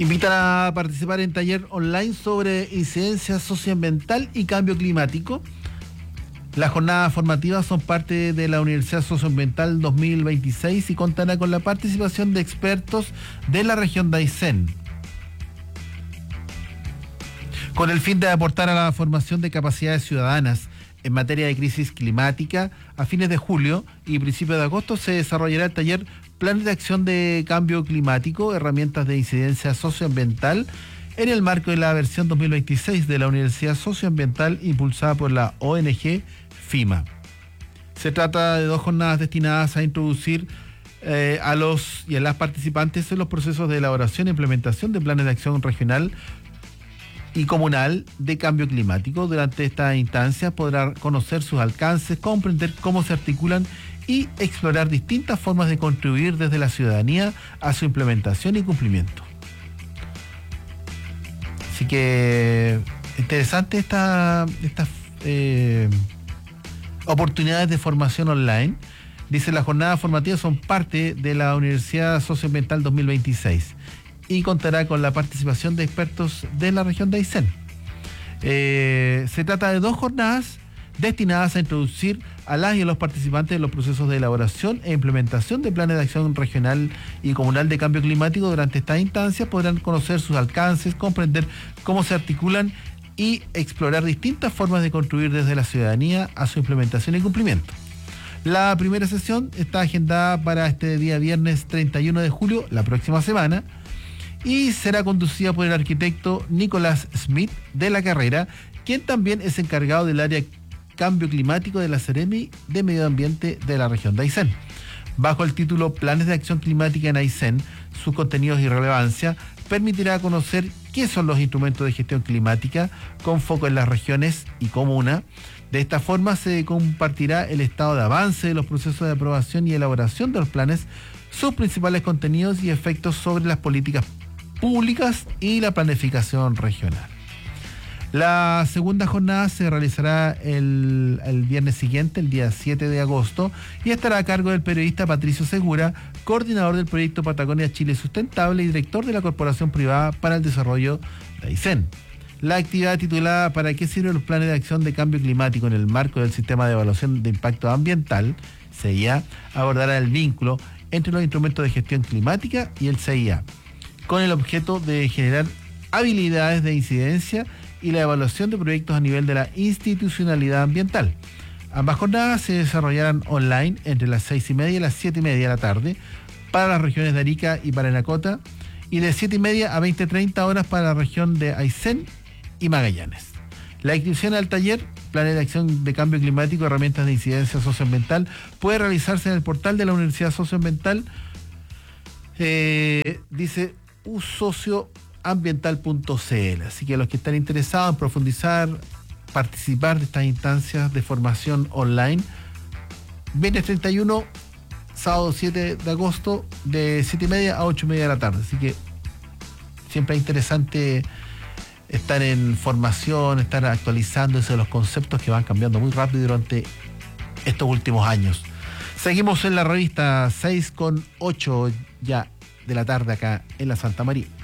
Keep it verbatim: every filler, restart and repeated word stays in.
Invitan a participar en taller online sobre incidencia socioambiental y cambio climático. Las jornadas formativas son parte de la Universidad Socioambiental dos mil veintiséis y contará con la participación de expertos de la región de Aysén, con el fin de aportar a la formación de capacidades ciudadanas en materia de crisis climática. A fines de julio y principios de agosto se desarrollará el taller Planes de Acción de Cambio Climático, herramientas de incidencia socioambiental, en el marco de la versión dos mil veintiséis de la Universidad Socioambiental impulsada por la O N G FIMA. Se trata de dos jornadas destinadas a introducir eh, a los y a las participantes en los procesos de elaboración e implementación de planes de acción regional y comunal de cambio climático. Durante esta instancia podrá conocer sus alcances, comprender cómo se articulan y explorar distintas formas de contribuir desde la ciudadanía a su implementación y cumplimiento. Así que interesante esta, estas eh, oportunidades de formación online. Dice, las jornadas formativas son parte de la Universidad Socioambiental dos mil veintiséis y contará con la participación de expertos de la región de Aysén. Eh, se trata de dos jornadas destinadas a introducir a las y a los participantes en los procesos de elaboración e implementación de planes de acción regional y comunal de cambio climático. Durante esta instancia podrán conocer sus alcances, comprender cómo se articulan y explorar distintas formas de contribuir desde la ciudadanía a su implementación y cumplimiento. La primera sesión está agendada para este día viernes treinta y uno de julio, la próxima semana, y será conducida por el arquitecto Nicolás Smith de la carrera, quien también es encargado del área Cambio Climático de la Seremi de Medio Ambiente de la región de Aysén. Bajo el título Planes de Acción Climática en Aysén, sus contenidos y relevancia, permitirá conocer qué son los instrumentos de gestión climática con foco en las regiones y comunas. De esta forma se compartirá el estado de avance de los procesos de aprobación y elaboración de los planes, sus principales contenidos y efectos sobre las políticas públicas y la planificación regional. La segunda jornada se realizará el, el viernes siguiente, el día siete de agosto, y estará a cargo del periodista Patricio Segura, coordinador del proyecto Patagonia Chile Sustentable y director de la Corporación Privada para el Desarrollo de Aysén. La actividad titulada ¿Para qué sirven los planes de acción de cambio climático en el marco del sistema de evaluación de impacto ambiental, C I A, abordará el vínculo entre los instrumentos de gestión climática y el C I A, con el objeto de generar habilidades de incidencia y la evaluación de proyectos a nivel de la institucionalidad ambiental. Ambas jornadas se desarrollarán online entre las seis y media y las siete y media de la tarde para las regiones de Arica y Parinacota, y de siete y media a veinte treinta horas para la región de Aysén y Magallanes. La inscripción al taller Planes de Acción de Cambio Climático, herramientas de incidencia socioambiental, puede realizarse en el portal de la Universidad Socioambiental, eh, dice usocioambiental punto c l. Así que los que están interesados en profundizar, participar de estas instancias de formación online, viernes treinta y uno, sábado siete de agosto, de siete y media a ocho y media de la tarde. Así que siempre es interesante estar en formación, estar actualizándose los conceptos que van cambiando muy rápido durante estos últimos años. Seguimos en la revista seis con ocho ya de la tarde acá en la Santa María.